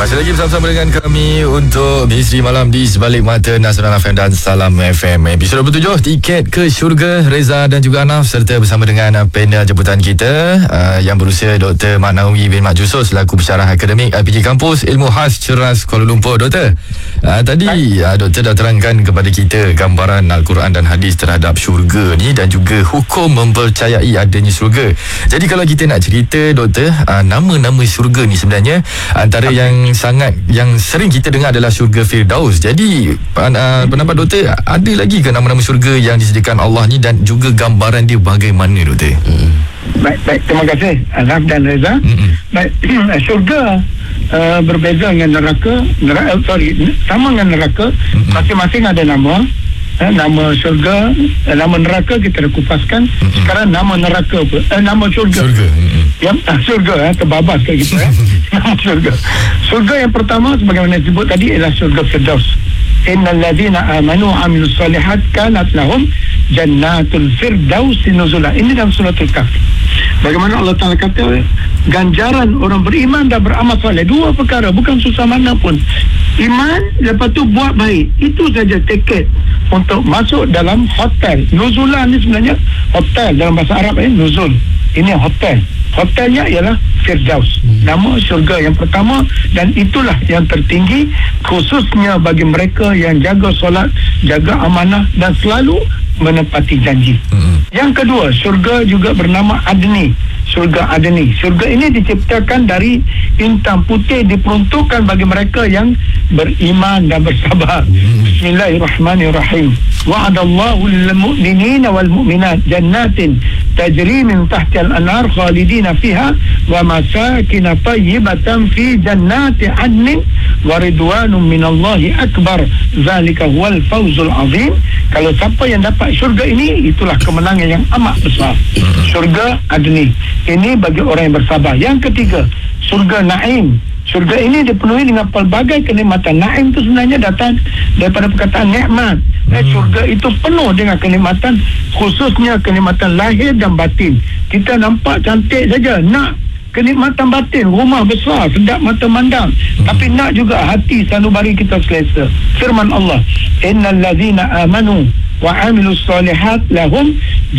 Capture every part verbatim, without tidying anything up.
Masih lagi bersama-sama dengan kami untuk Misteri Malam di Sebalik Mata Nasional F M dan Salam F M. Episod dua puluh tujuh, Tiket ke Syurga. Reza dan juga Anaf serta bersama dengan panel jemputan kita uh, yang berusia Doktor Mak Nawi bin Mak Jusos selaku pensyarah akademik I P J Kampus Ilmu Khas Ceras Kuala Lumpur. Doktor, uh, tadi uh, Doktor dah terangkan kepada kita gambaran Al-Quran dan hadis terhadap syurga ni dan juga hukum mempercayai adanya syurga. Jadi kalau kita nak cerita, Doktor, uh, nama-nama syurga ni sebenarnya antara yang sangat yang sering kita dengar adalah syurga Firdaus. Jadi uh, pendapat Doktor, ada lagi ke nama-nama syurga yang disediakan Allah ni dan juga gambaran dia bagaimana, Doktor? Hmm. Baik, baik, terima kasih Anaf dan Reza. Hmm. Baik, syurga uh, berbeza dengan neraka, neraka sorry, sama dengan neraka, hmm. masing-masing ada nama. Eh, nama syurga, eh, nama neraka kita dah kupaskan. Mm-hmm. Sekarang nama neraka apa? Eh, nama syurga. Syurga. Mm-hmm. Yang ah, syurga eh, terbabas kat kita eh. Nama syurga. Syurga yang pertama sebagaimana disebut tadi ialah syurga Firdaus. Innal ladzina amanu wa amilus solihat kanat lahum jannatul firdaus nuzula. Ini dalam suratul Kahf. Bagaimana Allah Ta'ala kata ganjaran orang beriman dan beramal soleh, dua perkara, bukan susah mana pun. Iman, lepas tu buat baik. Itu saja tiket untuk masuk dalam hotel. Nuzulan ni sebenarnya hotel dalam bahasa Arab eh, nuzul. Ini hotel. Hotelnya ialah Firdaus. Nama syurga yang pertama dan itulah yang tertinggi khususnya bagi mereka yang jaga solat, jaga amanah dan selalu menepati janji. Hmm. Yang kedua, syurga juga bernama Adni. Syurga Adni. Syurga ini diciptakan dari intan putih, diperuntukkan bagi mereka yang beriman dan bersabar. Hmm. Bismillahirrahmanirrahim. Wa'adallahu lil mu'minina wal mu'minat jannatin tajri min tahtiha al-anhar khalidina fiha wa masakin tayyibatan fi jannati adnin wa ridwanun minallahi akbar. Zalika huwal fawzul azim. Kalau siapa yang dapat syurga ini, itulah kemenangan yang amat besar. Syurga Adni. Ini bagi orang yang bersabar. Yang ketiga, syurga Naim. Syurga ini dipenuhi dengan pelbagai kenikmatan. Naim itu sebenarnya datang daripada perkataan nikmat. Eh, syurga itu penuh dengan kenikmatan, khususnya kenikmatan lahir dan batin. Kita nampak cantik saja, nak kenikmatan batin, rumah besar, sedap mata mandang, hmm. tapi nak juga hati sanubari kita selesa. Firman Allah, innal ladzina amanu wa amilus solihat lahum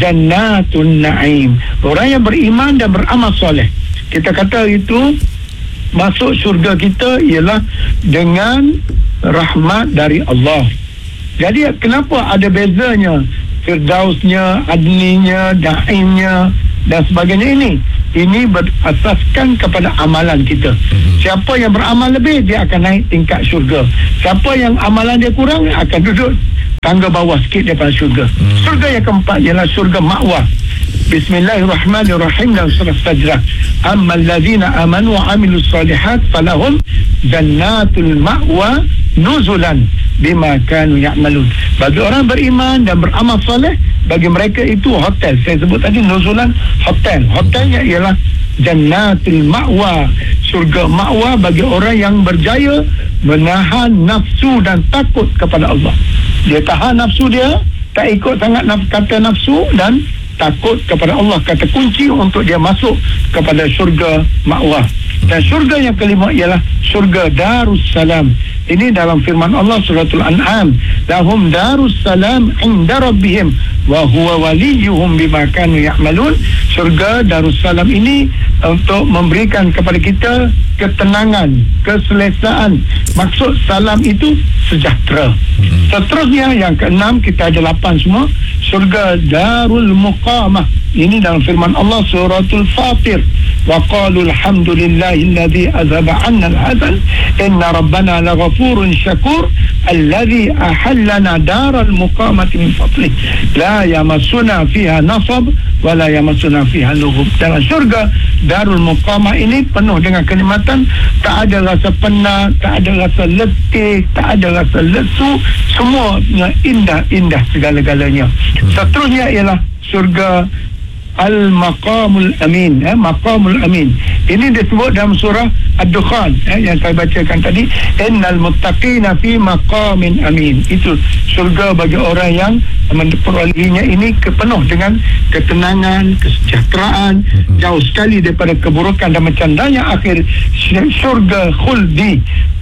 jannatun na'im. Orang yang beriman dan beramal soleh, kita kata itu masuk syurga kita ialah dengan rahmat dari Allah. Jadi kenapa ada bezanya Firdausnya, Adninya, Na'imnya dan sebagainya ini? Ini berasaskan kepada amalan kita. Siapa yang beramal lebih, dia akan naik tingkat syurga. Siapa yang amalan dia kurang, akan duduk tangga bawah sikit daripada syurga. Syurga yang keempat ialah syurga ma'wah. Bismillahirrahmanirrahim dalam surah Sajdah. Ammal ladzina amanu wa amilus solihat falahum jannatul ma'wa nuzulan bima kanu ya'malun. Bagi orang beriman dan beramal soleh, bagi mereka itu hotel. Saya sebut tadi nuzulan, hotel. Hotelnya ialah jannatul ma'wa, syurga ma'wa bagi orang yang berjaya menahan nafsu dan takut kepada Allah. Dia tahan nafsu dia, tak ikut sangat naf- kata nafsu dan takut kepada Allah. Kata kunci untuk dia masuk kepada syurga ma'wah. Dan syurga yang kelima ialah syurga Darussalam. Ini dalam firman Allah suratul An'am, lahum Darussalam inda rabbihim wa huwa waliyuhum bima kanu ya'malun. Syurga Darussalam ini untuk memberikan kepada kita ketenangan, keselesaan. Maksud salam itu sejahtera. Seterusnya yang keenam, kita ada lapan semua, syurga Darul Muqamah. Ini dalam firman Allah suratul Fatir, wa qalu alhamdulillahilladzi azhaba 'anna al-hazan inna rabbana laghafurun syakur alladzi ahallana daral muqamati min fadlih la yamassuna fiha nasab wa la yamassuna fiha lughub. Dalam syurga Darul Muqamah ini penuh dengan kenikmatan, tak ada rasa penat, tak ada rasa letih, tak ada rasa lesu, semuanya indah-indah segala-galanya. Seterusnya ialah syurga al-maqamul amin, eh, maqamul amin. Ini disebut dalam surah Ad-Dukhan, eh, yang saya bacakan tadi, innal muttaqina fi maqamin amin. Itu surga bagi orang yang memperolehinya ini kepenuh dengan ketenangan, kesejahteraan, jauh sekali daripada keburukan dan mencandanya akhir surga khuldi.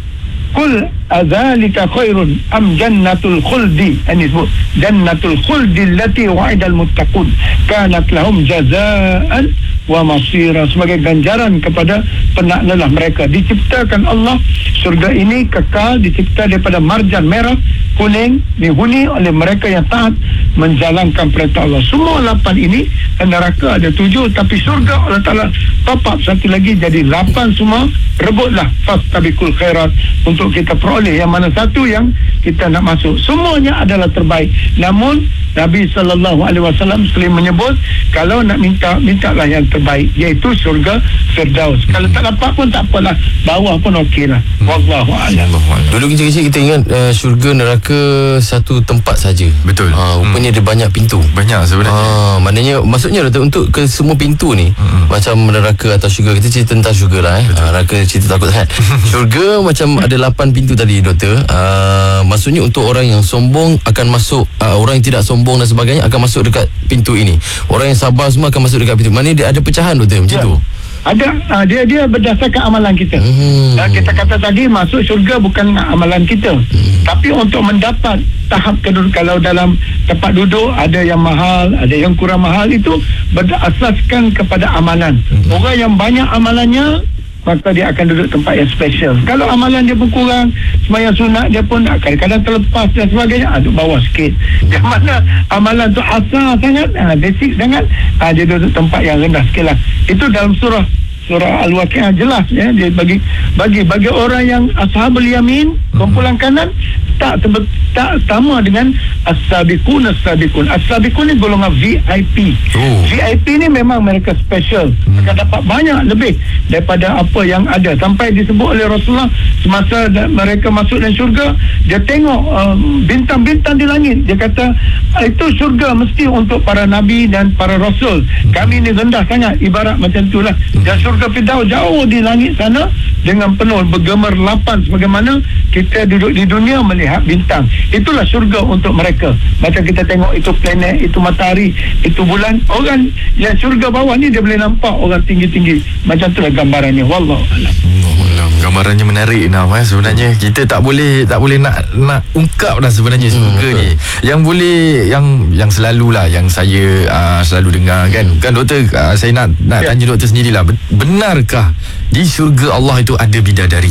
Qul adzalika khairun am jannatul khuldi. Ini disebut jannatul khuldi allati wa'idal muttaqun kanat lahum jazaan wa masira, sebagai ganjaran kepada penaknalah mereka. Diciptakan Allah surga ini kekal, dicipta daripada marjan merah kuning, dihuni oleh mereka yang taat menjalankan perintah Allah. Semua lapan ini, neraka ada tujuh, tapi surga Allah Ta'ala top up satu lagi jadi lapan semua. Rebutlah fastabiqul khairat untuk kita peroleh yang mana satu yang kita nak masuk. Semuanya adalah terbaik. Namun Nabi sallallahu alaihi wasallam sering menyebut kalau nak minta, mintalah yang terbaik, iaitu syurga Firdaus. Kalau tak dapat pun tak apalah, bawah pun okeylah. Wallahu a'lam. Dulu kecil-kecil kita ingat uh, syurga neraka satu tempat saja. Betul. Ha, rupanya hmm. ada banyak pintu. Banyak sebenarnya. Ha, maknanya maksudnya untuk ke semua pintu ni, hmm. macam neraka atau syurga, kita cerita tentang syurga lah eh. Ha, neraka cerita takut sangat. Syurga macam ada lapan pintu tadi doktor. Uh, maksudnya untuk orang yang sombong akan masuk, uh, orang yang tidak sombong dan sebagainya akan masuk dekat pintu ini. Orang yang sabar semua akan masuk dekat pintu. Maknanya dia ada pecahan doktor macam ya. tu. Ada, uh, dia dia berdasarkan amalan kita. Hmm. Uh, kita kata tadi masuk syurga bukan amalan kita. Hmm. Tapi untuk mendapat tahap kedua, kalau dalam tempat duduk ada yang mahal, ada yang kurang mahal, itu berasaskan kepada amalan. Hmm. Orang yang banyak amalannya, maka dia akan duduk tempat yang special. Kalau amalan dia pun kurang, sembahyang sunat dia pun kadang-kadang terlepas dan sebagainya, duduk bawah sikit. Yang mana amalan tu asal sangat, basic sangat, dia duduk tempat yang rendah sikit lah. Itu dalam surah surah Al-Waqi'ah jelas ya, dia bagi bagi bagi orang yang ashabul yamin, kumpulan kanan, tak tebe, tak sama dengan as-sabiqun as-sabiqun. As-sabiqun ni golongan V I P. Oh. V I P ni memang mereka special, mereka hmm. dapat banyak lebih daripada apa yang ada. Sampai disebut oleh Rasulullah semasa mereka masuk dalam syurga, dia tengok um, bintang-bintang di langit, dia kata itu syurga mesti untuk para nabi dan para rasul. Kami ni rendah sangat, ibarat macam itulah. Dan syurga Firdaus jauh di langit sana dengan penuh bergemerlapan sebagaimana kita duduk di dunia melihat bintang. Itulah syurga untuk mereka. Macam kita tengok itu planet, itu matahari, itu bulan. Orang yang syurga bawah ni dia boleh nampak orang tinggi-tinggi. Macam itulah gambarannya. Wallahu a'lam. Gambarannya menarik Nam, eh. Sebenarnya kita tak boleh tak boleh nak nak ungkap dah sebenarnya syurga hmm, ni. Yang boleh yang yang selalulah yang saya uh, selalu dengar kan. Kan doktor, uh, saya nak nak ya. tanya doktor sendirilah. Benarkah di syurga Allah itu ada bidadari?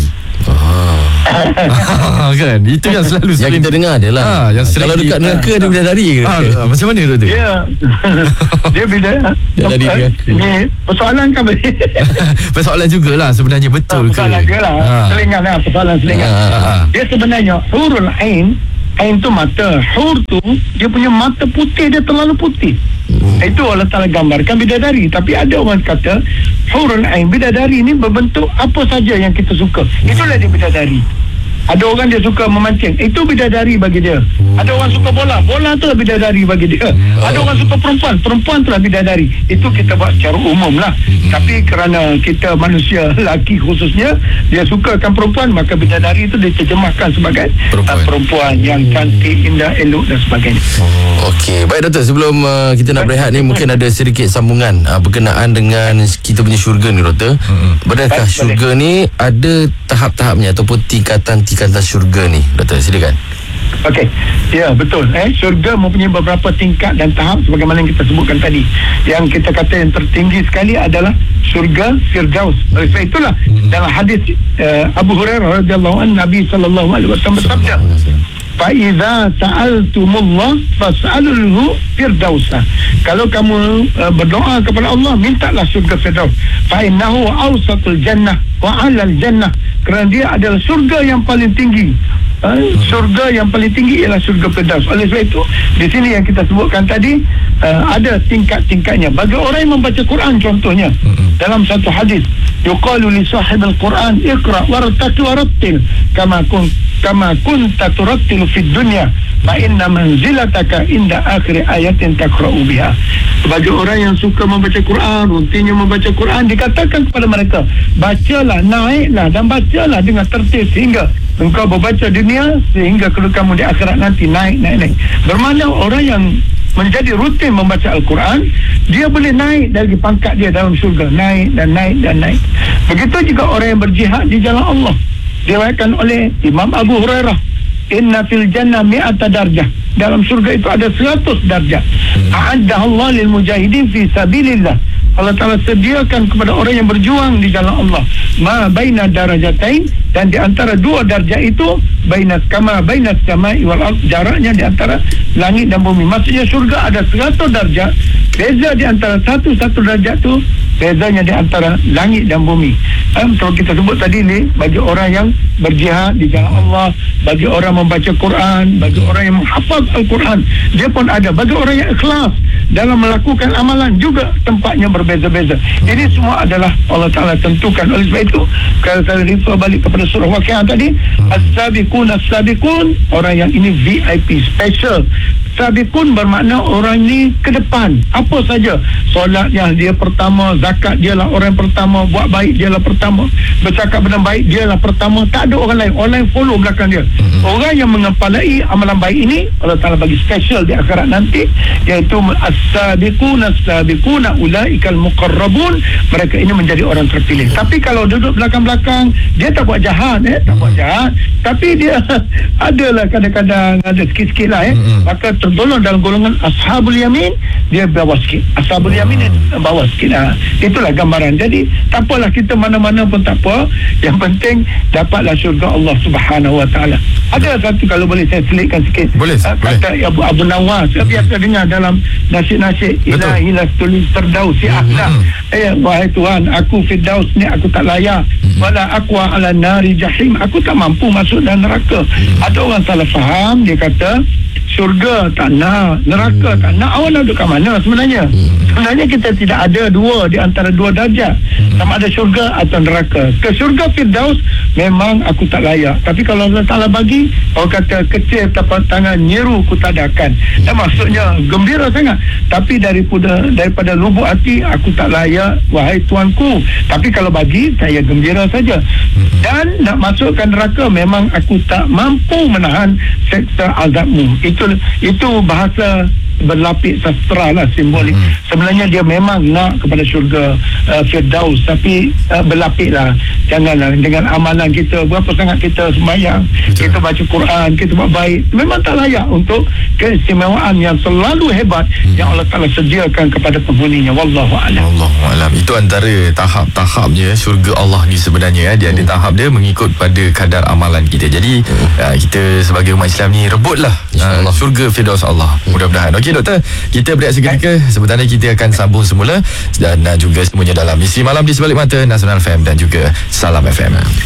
Ah. Kan itu yang selalu yang kita dengar adalah ha, yang kalau dekat neraka ada bidadari ke? Ha, macam mana tu? Ya. Dia bidadari. Bidadari ni persoalan kan? Persoalan jugalah sebenarnya, betul ke? Persoalan jugalah. Ha. Selingan lah, persoalan selingan. Ha, ha, ha. Dia sebenarnya hurul ain, ain tu mata, hur tu dia punya mata putih, dia terlalu putih. Hmm. Itu Allah Ta'ala gambarkan bidadari. Tapi ada orang kata hurul ain, bidadari ni berbentuk apa saja yang kita suka. Itulah dia bidadari. Ada orang dia suka memancing, itu bidadari bagi dia. Ada orang suka bola, bola tu lah bidadari bagi dia. Ada orang suka perempuan, perempuan tu lah bidadari. Itu kita buat secara umum lah. Tapi kerana kita manusia lelaki khususnya, dia sukakan perempuan, maka bidadari itu diterjemahkan sebagai perempuan, uh, perempuan yang cantik, indah, elok dan sebagainya. Oh, Okey, baik doktor, sebelum uh, kita nak berehat ni, mungkin ada sedikit sambungan uh, berkenaan dengan kita punya syurga ni doktor. Benarkah syurga ni ada tahap-tahapnya ataupun tingkatan-tingkatan kata syurga ni doktor, silakan. Okey, ya betul. Eh, syurga mempunyai beberapa tingkat dan tahap sebagaimana yang kita sebutkan tadi. Yang kita kata yang tertinggi sekali adalah syurga Firdaus. Oleh sebab itulah hmm. dalam hadis uh, Abu Hurairah radhiyallahu anhu, Nabi sallallahu alaihi wasallam bersabda, fa idza sa'altumullah fas'alulhu firdausa. Kalau kamu uh, berdoa kepada Allah, mintalah syurga Firdaus. Fa innahu awsatul jannah wa 'alal jannah. Kerana dia adalah syurga yang paling tinggi, uh, syurga yang paling tinggi ialah syurga Firdaus. Oleh sebab itu di sini yang kita sebutkan tadi uh, ada tingkat-tingkatnya. Bagi orang yang membaca Quran contohnya, mm-hmm. dalam satu hadis, yuqalu li sahibil Quran iqra wartaqi warattil kama kun kama kunta turattilu fid dunya fa inna manzilataka inda akhir ayatin taqra'u biha. Bagi orang yang suka membaca Quran, rutinnya membaca Quran, dikatakan kepada mereka, bacalah, naiklah dan bacalah dengan tertib sehingga engkau berbaca dunia sehingga kalau kamu di akhirat nanti naik naik naik. Bermakna orang yang menjadi rutin membaca Al-Quran, dia boleh naik dari pangkat dia dalam syurga, naik dan naik dan naik. Begitu juga orang yang berjihad di jalan Allah. Diriwayatkan oleh Imam Abu Hurairah, inna fil jannah mi'ata darjah, dalam syurga itu ada seratus darjah. A'adda Allah lil mujahidin fi sabilillah, Allah Ta'ala sediakan kepada orang yang berjuang di jalan Allah ma baina darajatain, dan di antara dua darjah itu baina kama baina samai wal ard, jaraknya di antara langit dan bumi. Maksudnya syurga ada seratus darjah, beza di antara satu-satu darjah tu bezanya di antara langit dan bumi. Um, kalau kita sebut tadi ni, bagi orang yang berjihad di jalan Allah, bagi orang membaca Quran, bagi orang yang menghafaz Al-Quran, dia pun ada. Bagi orang yang ikhlas dalam melakukan amalan juga tempatnya berbeza-beza. Ini semua adalah Allah Ta'ala tentukan. Oleh sebab itu, kalau saya refer balik kepada surah Waqiah tadi, as-sabiqun as-sabiqun, orang yang ini V I P special. Sabiqun bermakna orang ni ke depan, apa saja, solatnya dia pertama, zakat dia lah orang pertama, buat baik dia lah pertama, bercakap benda baik dia lah pertama, tak ada orang lain, orang lain follow belakang dia. Mm-hmm. Orang yang mengepalai amalan baik ini Allah Ta'ala bagi special di akhirat nanti, iaitu as-sabiqun as-sabiqun ulaikal muqarrabun, mereka ini menjadi orang terpilih. Tapi kalau duduk belakang-belakang, dia tak buat jahat, eh tak buat jahat, tapi dia adalah kadang-kadang ada sikit-sikit lah, eh mm-hmm. maka tergolong dalam golongan ashabul yamin, dia bawah sikit. Ashabul yamin dia bawah sikit. Ha, itulah gambaran. Jadi tak apalah kita mana-mana pun tak apa, yang penting dapatlah syurga Allah Subhanahu Wa Taala. Ada satu, kalau boleh saya selitkan sikit, boleh, ha, kata boleh. Abu, Abu Nawas, saya biasa dengar dalam nasyid-nasyid, ilahi lastulis firdaus ya ahla, eh wahai Tuhan, aku firdaus ni aku tak layak, wala aqwa ala nari jahim, aku tak mampu masuk dalam neraka. Ada orang salah faham, dia kata syurga tak nak, neraka hmm. tak nak. Awak nak duduk kat mana sebenarnya? Hmm. Sebenarnya kita tidak ada dua di antara dua darjah, hmm. sama ada syurga atau neraka. Ke syurga Firdaus memang aku tak layak, tapi kalau Allah Ta'ala bagi, orang kata kecil tapak tangan nyeru ku tadakan, dan maksudnya gembira sangat, tapi daripada daripada lubuk hati aku tak layak wahai Tuanku, tapi kalau bagi saya gembira saja. hmm. Dan nak masukkan neraka memang aku tak mampu menahan seksa azabmu. Itu itu bahasa berlapis sastra lah, simbolik. Hmm. Sebenarnya dia memang nak kepada syurga uh, Firdaus, tapi uh, berlapis lah. Janganlah dengan amalan kita, berapa sangat kita sembahyang, betul, kita baca Quran, kita buat baik, memang tak layak untuk keistimewaan yang selalu hebat hmm. yang Allah Ta'ala sediakan kepada penghuninya. Wallahu'alam. Wallahu'alam. Itu antara tahap-tahapnya syurga Allah ni sebenarnya. Dia hmm. ada tahap dia mengikut pada kadar amalan kita. Jadi hmm. uh, kita sebagai umat Islam ni rebutlah uh, syurga Firdaus Allah. hmm. Mudah-mudahan. Okey doktor, kita berehat seketika. Sebentar lagi kita akan sambung semula dan uh, juga semuanya dalam Misteri Malam di Sebalik Mata Nasional F M dan juga Salam F M.